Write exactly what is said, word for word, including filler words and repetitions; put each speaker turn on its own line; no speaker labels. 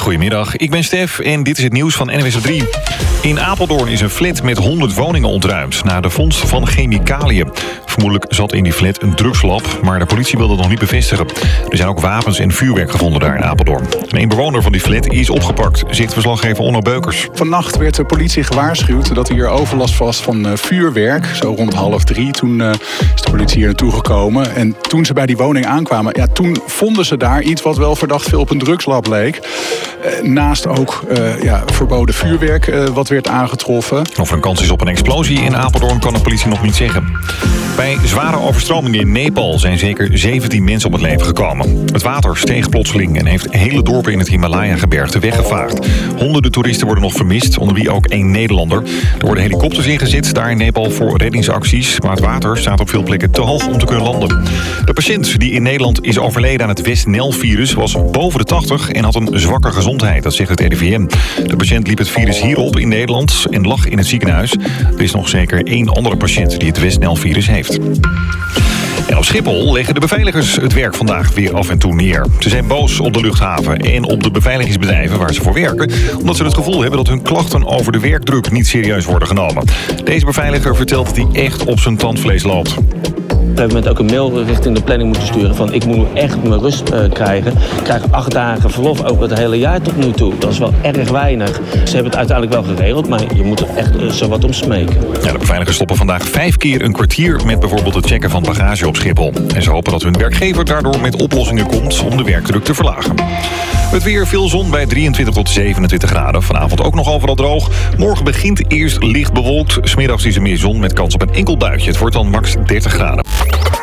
Goedemiddag, ik ben Stef en dit is het nieuws van N W S op drie. In Apeldoorn is een flat met honderd woningen ontruimd na de vondst van chemicaliën. Vermoedelijk zat in die flat een drugslab, maar de politie wil dat nog niet bevestigen. Er zijn ook wapens en vuurwerk gevonden daar in Apeldoorn. En een bewoner van die flat is opgepakt, zegt verslaggever Onno Beukers.
Vannacht werd de politie gewaarschuwd dat hier overlast was van uh, vuurwerk. Zo rond half drie. Toen uh, is de politie hier naartoe gekomen. En toen ze bij die woning aankwamen, ja, toen vonden ze daar iets wat wel verdacht veel op een drugslab leek. Uh, naast ook uh, ja, verboden vuurwerk uh, wat werd aangetroffen.
Of er een kans is op een explosie in Apeldoorn kan de politie nog niet zeggen. Bij zware overstromingen in Nepal zijn zeker zeventien mensen om het leven gekomen. Het water steeg plotseling en heeft hele dorpen in het Himalaya-gebergte weggevaagd. Honderden toeristen worden nog vermist, onder wie ook één Nederlander. Er worden helikopters ingezet daar in Nepal voor reddingsacties, maar het water staat op veel plekken te hoog om te kunnen landen. De patiënt die in Nederland is overleden aan het West-Nijl-virus was boven de tachtig en had een zwakke gezondheid, dat zegt het R I V M. De patiënt liep het virus hier op in Nederland en lag in het ziekenhuis. Er is nog zeker één andere patiënt die het West-Nijl-virus heeft. En op Schiphol leggen de beveiligers het werk vandaag weer af en toe neer. Ze zijn boos op de luchthaven en op de beveiligingsbedrijven waar ze voor werken, omdat ze het gevoel hebben dat hun klachten over de werkdruk niet serieus worden genomen. Deze beveiliger vertelt dat hij echt op zijn tandvlees loopt.
Op een gegeven moment ook een mail richting de planning moeten sturen van ik moet nu echt mijn rust uh, krijgen. Ik krijg acht dagen verlof, ook het hele jaar tot nu toe. Dat is wel erg weinig. Ze hebben het uiteindelijk wel geregeld, maar je moet er echt uh, zo wat om smeken. Ja,
de beveiligers stoppen vandaag vijf keer een kwartier met bijvoorbeeld het checken van bagage op Schiphol. En ze hopen dat hun werkgever daardoor met oplossingen komt om de werkdruk te verlagen. Het weer, veel zon bij drieëntwintig tot zevenentwintig graden. Vanavond ook nog overal droog. Morgen begint eerst licht bewolkt. 's Middags is er meer zon met kans op een enkel buitje. Het wordt dan max dertig graden.